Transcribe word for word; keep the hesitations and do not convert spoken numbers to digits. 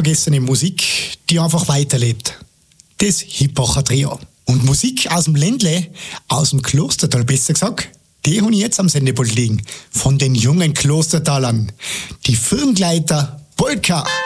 vergessene Musik, die einfach weiterlebt. Das Hippacher Trio. Und Musik aus dem Ländle, aus dem Klostertal besser gesagt, die habe ich jetzt am Sendepult liegen. Von den jungen Klostertalern. Die Firngleiter Polka.